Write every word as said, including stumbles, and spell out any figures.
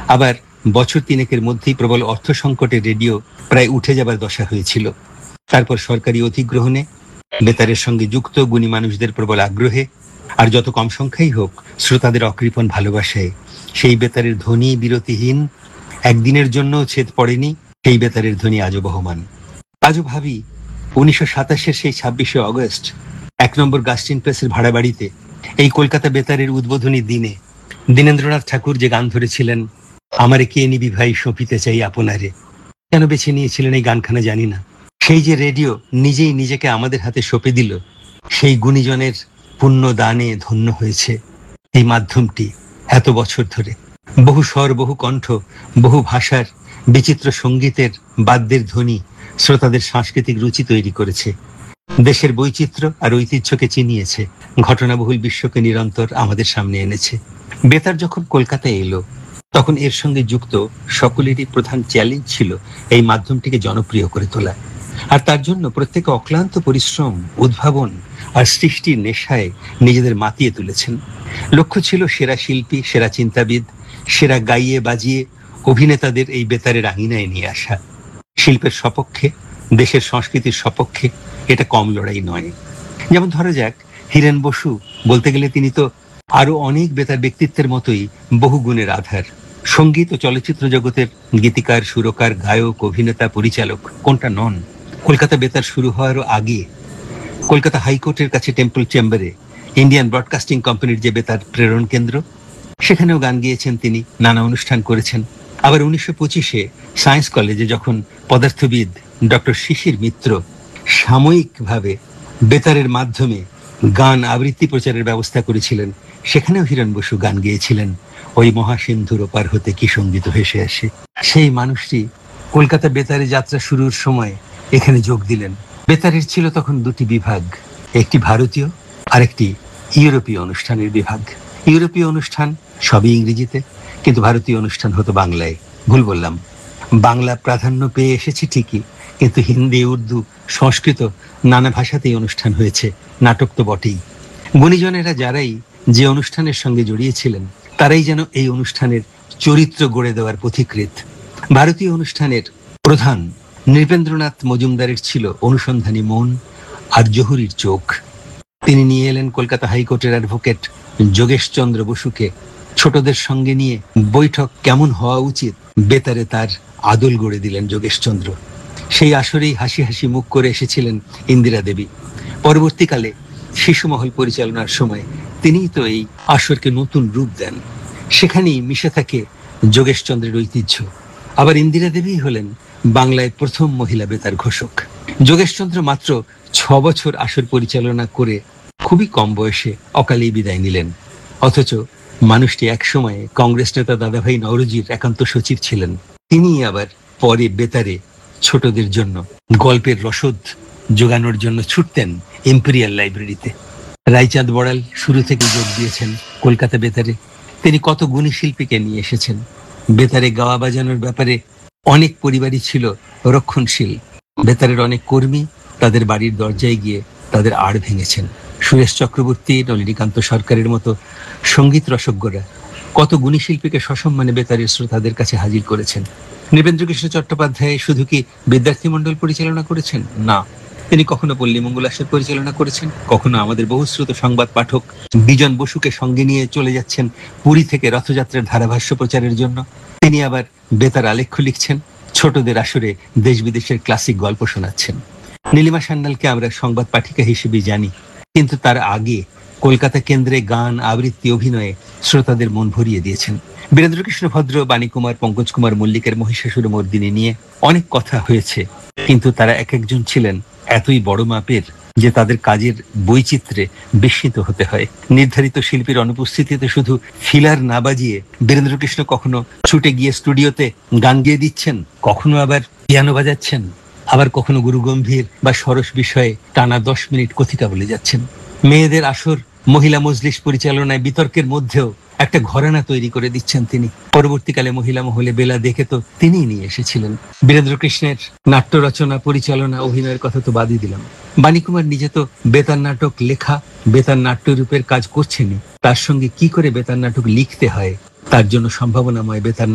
আবার বছর তিনেকের মধ্যেই প্রবল অর্থ সংকটে রেডিও প্রায় উঠে যাবার দশা হয়েছিল। তারপর সরকারি অধিগ্রহণে, বেতারের সঙ্গে যুক্ত গুণী মানুষদের প্রবল আগ্রহে, আর যত কম সংখ্যাই হোক শ্রোতাদের অকৃপণ ভালোবাসায় সেই বেতারের ধ্বনি বিরতিহীন, একদিনের জন্য ছেদ পড়েনি। সেই বেতারের ধ্বনি আজও বহমান। আজও ভাবি, উনিশশো সাতাশের সেই ছাব্বিশে অগস্ট এক নম্বর গাস্টিন প্রেসের ভাড়া বাড়িতে এই কলকাতা বেতারের উদ্বোধনী দিনে দীনেন্দ্রনাথ ঠাকুর যে গান ধরেছিলেন, আমারে কে নিবি ভাই সঁপিতে চাই আপনারে, কেন বেছে নিয়েছিলেন এই গানখানা জানি না। সেই যে রেডিও নিজেই নিজেকে আমাদের হাতে সঁপে দিল, সেই গুণীজনের পুণ্য দানে ধন্য হয়েছে এই মাধ্যমটি এত বছর ধরে। বহু স্বর, বহু কণ্ঠ, বহু ভাষার বিচিত্র সঙ্গীতের বাদ্যের ধ্বনি শ্রোতাদের সাংস্কৃতিক রুচি তৈরি করেছে, দেশের বৈচিত্র্য আর ঐতিহ্যকে চিনিয়েছে, ঘটনাবহুল বিশ্বকে নিরন্তর আমাদের সামনে এনেছে। বেতার যখন কলকাতায় এলো, তখন এর সঙ্গে যুক্ত সকলেরই প্রধান চ্যালেঞ্জ ছিল এই মাধ্যমটিকে জনপ্রিয় করে তোলা। আর তার জন্য প্রত্যেকে অক্লান্ত পরিশ্রম, উদ্ভাবন আর সৃষ্টির নেশায় নিজেদের মাতিয়ে তুলেছেন। লক্ষ্য ছিল সেরা শিল্পী, সেরা চিন্তাবিদ, সেরা গাইয়ে বাজিয়ে অভিনেতাদের এই বেতারের আঙিনায় নিয়ে আসা। শিল্পের সপক্ষে, দেশের সংস্কৃতির সপক্ষে এটা কম লড়াই নয়। যেমন ধরা যাক, হীরেন বসু, বলতে গেলে তিনি তো আরো অনেক বেতার ব্যক্তিত্বের মতোই বহু গুণের আধার। সঙ্গীত ও চলচ্চিত্র জগতের গীতিকার, সুরকার, গায়ক, অভিনেতা, পরিচালক কোনটা নন? কলকাতা বেতার শুরু হওয়ারও আগে কলকাতা হাইকোর্টের কাছে টেম্পল চেম্বারে ইন্ডিয়ান ব্রডকাস্টিং কোম্পানির যে বেতার প্রেরণ কেন্দ্র, সেখানেও গান গিয়েছেন তিনি, নানা অনুষ্ঠান করেছেন। আবার উনিশশো পঁচিশে সায়েন্স কলেজে যখন পদার্থবিদ ডক্টর শিশির মিত্র সাময়িকভাবে বেতারের মাধ্যমে গান আবৃত্তি প্রচারের ব্যবস্থা করেছিলেন, সেখানেও হীরেন বসু গান গেয়েছিলেন, ওই মহাসিন্ধুর ওপার হতে কি সঙ্গীত ভেসে আসে। সেই মানুষটি কলকাতা বেতারে যাত্রা শুরুর সময় এখানে যোগ দিলেন। বেতারের ছিল তখন দুটি বিভাগ, একটি ভারতীয় আর একটি ইউরোপীয় অনুষ্ঠানের বিভাগ। ইউরোপীয় অনুষ্ঠান সবই ইংরেজিতে, কিন্তু ভারতীয় অনুষ্ঠান হতো বাংলায়। ভুল বললাম, বাংলা প্রাধান্য পেয়ে এসেছি ঠিকই, কিন্তু হিন্দি, উর্দু, সংস্কৃত নানা ভাষাতেই অনুষ্ঠান হয়েছে, নাটক তো বটেই। গুণীজনেরা যারাই যে অনুষ্ঠানের সঙ্গে জড়িয়েছিলেন, তারাই যেন এই অনুষ্ঠানের চরিত্র গড়ে দেওয়ার পথিকৃৎ। ভারতীয় অনুষ্ঠানের প্রধান নৃপেন্দ্রনাথ মজুমদারের ছিল অনুসন্ধানী মন আর জহুরির চোখ। তিনি নিয়ে এলেন কলকাতা হাইকোর্টের অ্যাডভোকেট যোগেশ চন্দ্র বসুকে, ছোটদের সঙ্গে নিয়ে বৈঠক কেমন হওয়া উচিত বেতারে তার আদল গড়ে দিলেন যোগেশ চন্দ্র। সেই আসরেই হাসি হাসি মুখ করে এসেছিলেন ইন্দিরা দেবী। পরবর্তীকালে শিশুমহল পরিচালনার সময় তিনিই তো এই আসরকে নতুন রূপ দেন। সেখানেই মিশে থাকে যোগেশ চন্দ্রের ঐতিহ্য। আবার ইন্দিরা দেবী হলেন বাংলায় প্রথম মহিলা বেতার ঘোষক। যোগেশচন্দ্র মাত্র ছ বছর আসর পরিচালনা করে খুবই কম বয়সে অকালেই বিদায় নিলেন। অথচ মানুষটি একসময়ে কংগ্রেস নেতা দাদাভাই নওরোজির একান্ত সচিব ছিলেন। তিনি আবার পরে বেতারে ছোটদের জন্য গল্পের রসদ জোগানোর জন্য ছুটতেন ইম্পেরিয়াল লাইব্রেরিতে। রায়চাঁদ বড়াল শুরু থেকে যোগ দিয়েছেন কলকাতা বেতারে। তিনি কত গুণী শিল্পীকে নিয়ে এসেছেন। বেতারে গাওয়া বাজানোর ব্যাপারে অনেক পরিবারই ছিল রক্ষণশীল। বেতারের অনেক কর্মী তাদের বাড়ির দরজায় গিয়ে তাদের আড় ভেঙেছেন। সুরেশ চক্রবর্তী, নলিনীকান্ত সরকারের মতো সঙ্গীত রসজ্ঞরা কত গুণী শিল্পীকে সসম্মানে বেতারের শ্রোতাদের কাছে হাজির করেছেন। নৃপেন্দ্রকৃষ্ণ চট্টোপাধ্যায় শুধু কি বিদ্যার্থী মণ্ডল পরিচালনা করেছেন? না, তিনি কখনো পল্লী মঙ্গল আসর পরিচালনা করেছেন, কখনো আমাদের বহুশ্রুত সংবাদ পাঠক বিজন বসুকে সঙ্গে নিয়ে চলে যাচ্ছেন পুরী থেকে রথযাত্রার ধারাভাষ্য প্রচারের জন্য। তিনি আবার বেতার আলেখ্য লিখছেন, ছোটদের আসরে দেশ বিদেশের ক্লাসিক গল্প শোনাচ্ছেন। নীলিমা সান্যালকে আমরা সংবাদ পাঠিকা হিসেবে জানি, কিন্তু তার আগে কলকাতা কেন্দ্রে গান, আবৃত্তি, অভিনয়ে শ্রোতাদের মন ভরিয়ে দিয়েছেন। বীরেন্দ্রকৃষ্ণ ভদ্র, বাণী কুমার, পঙ্কজ কুমার মল্লিকের মহিষাসুর মর্দিনী নিয়ে অনেক কথা হয়েছে, কিন্তু তারা এক একজন ছিলেন এতই বড় মাপের যে তাদের কাজের বৈচিত্র্যে বিস্মিত হতে হয়। নির্ধারিত শিল্পীর অনুপস্থিতিতে শুধু ফিলার না বাজিয়ে বীরেন্দ্রকৃষ্ণ কখনো ছুটে গিয়ে স্টুডিওতে গান গেয়ে দিচ্ছেন, কখনো আবার পিয়ানো বাজাচ্ছেন, আবার কখনো গুরুগম্ভীর বা সরস বিষয়ে টানা দশ মিনিট কথিকা বলে যাচ্ছেন। মেয়েদের আসর, মহিলা মজলিস পরিচালনায় বিতর্কের মধ্যেও একটা ঘরানা তৈরি করে দিচ্ছেন তিনি। পরবর্তীকালে মহিলা মহলে বেলা দেখে তো তিনিই নিয়ে এসেছিলেন। বীরেন্দ্রকৃষ্ণের নাট্য রচনা, পরিচালনা, অভিনয়ের কথা তো বাদই দিলাম। বাণীকুমার নিজে তো বেতার নাটক লেখা, বেতার নাট্যরূপের কাজ করছেনই, তার সঙ্গে কি করে বেতার নাটক লিখতে হয় তার জন্য সম্ভাবনাময় বেতার